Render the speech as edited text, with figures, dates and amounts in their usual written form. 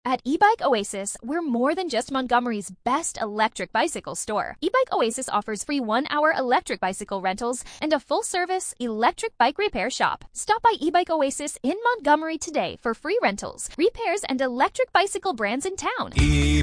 At eBike Oasis, we're more than just Montgomery's best electric bicycle store. eBike Oasis offers free 1-hour electric bicycle rentals and a full-service electric bike repair shop. Stop by eBike Oasis in Montgomery today for free rentals, repairs, and electric bicycle brands in town.